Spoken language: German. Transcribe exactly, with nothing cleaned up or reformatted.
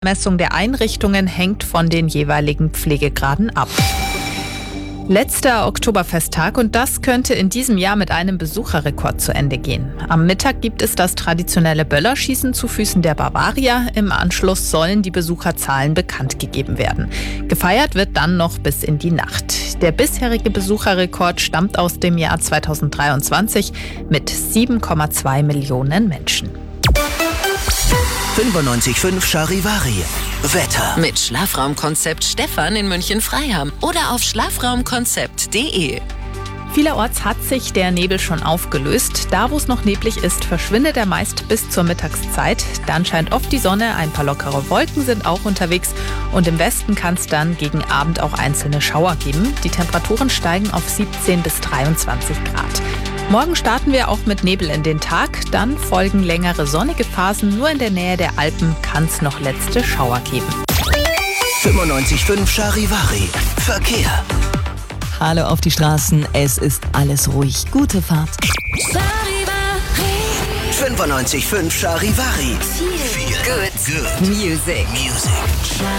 Messung der Einrichtungen hängt von den jeweiligen Pflegegraden ab. Letzter Oktoberfesttag und das könnte in diesem Jahr mit einem Besucherrekord zu Ende gehen. Am Mittag gibt es das traditionelle Böllerschießen zu Füßen der Bavaria. Im Anschluss sollen die Besucherzahlen bekannt gegeben werden. Gefeiert wird dann noch bis in die Nacht. Der bisherige Besucherrekord stammt aus dem Jahr zweitausenddreiundzwanzig mit sieben Komma zwei Millionen Menschen. fünfundneunzig Komma fünf Charivari. Wetter. Mit Schlafraumkonzept Stefan in München-Freiham oder auf schlafraumkonzept punkt de. Vielerorts hat sich der Nebel schon aufgelöst. Da, wo es noch neblig ist, verschwindet er meist bis zur Mittagszeit. Dann scheint oft die Sonne, ein paar lockere Wolken sind auch unterwegs. Und im Westen kann es dann gegen Abend auch einzelne Schauer geben. Die Temperaturen steigen auf siebzehn bis dreiundzwanzig Grad. Morgen starten wir auch mit Nebel in den Tag. Dann folgen längere sonnige Phasen. Nur in der Nähe der Alpen kann es noch letzte Schauer geben. fünfundneunzig Komma fünf Charivari. Verkehr. Hallo auf die Straßen, es ist alles ruhig. Gute Fahrt. fünfundneunzig Komma fünf Charivari. Good. Good. Music. Music.